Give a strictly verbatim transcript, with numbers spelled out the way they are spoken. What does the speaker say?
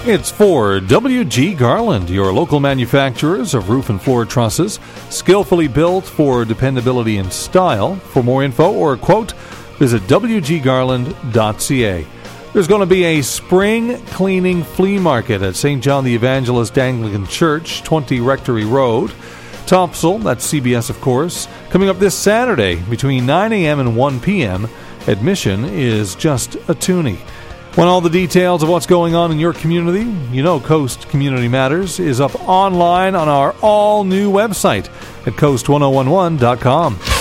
It's for W G Garland, your local manufacturers of roof and floor trusses, skillfully built for dependability and style. For more info or a quote, visit w g garland dot c a. There's going to be a spring cleaning flea market at Saint John the Evangelist Anglican Church, twenty Rectory Road. Topsail, that's C B S of course, coming up this Saturday between nine a.m. and one p.m. Admission is just a toonie. Want all the details of what's going on in your community? You know Coast Community Matters is up online on our all-new website at coast ten eleven dot com.